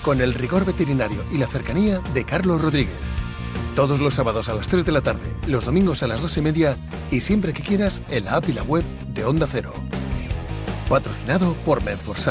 con el rigor veterinario y la cercanía de Carlos Rodríguez. Todos los sábados a las 3 de la tarde, los domingos a las 2:30 y siempre que quieras en la app y la web de Onda Cero. Patrocinado por Menforsan.